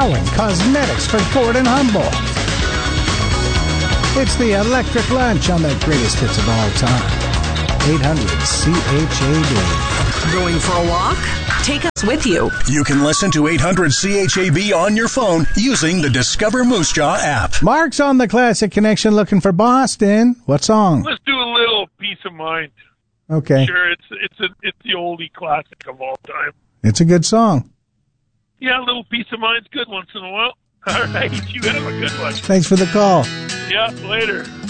Cowan Cosmetics for Ford and Humboldt. It's the Electric Lunch on the greatest hits of all time. 800-CHAB. Going for a walk? Take us with you. You can listen to 800-CHAB on your phone using the Discover Moose Jaw app. Mark's on the Classic Connection looking for Boston. What song? Let's do a little Peace of Mind. Okay. Sure, it's the oldie classic of all time. It's a good song. Yeah, a little Peace of Mind's good once in a while. All right, you have a good one. Thanks for the call. Yeah, later.